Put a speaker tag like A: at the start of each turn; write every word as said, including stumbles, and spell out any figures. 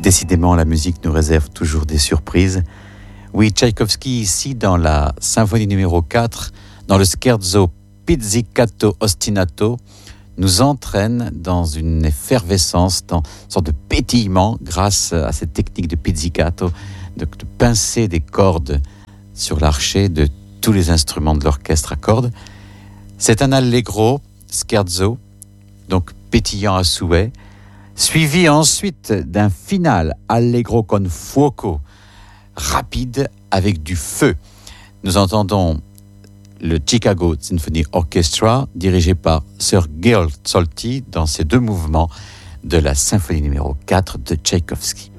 A: Décidément, la musique nous réserve toujours des surprises. Oui, Tchaïkovski, ici, dans la symphonie numéro quatre, dans le scherzo Pizzicato Ostinato, nous entraîne dans une effervescence, dans une sorte de pétillement, grâce à cette technique de pizzicato, de, de pincer des cordes sur l'archet de tous les instruments de l'orchestre à cordes. C'est un allegro, scherzo, donc pétillant à souhait, suivi ensuite d'un final allegro con fuoco, rapide avec du feu. Nous entendons le Chicago Symphony Orchestra, dirigé par Sir Georg Solti, dans ces deux mouvements de la symphonie numéro quatre de Tchaïkovski.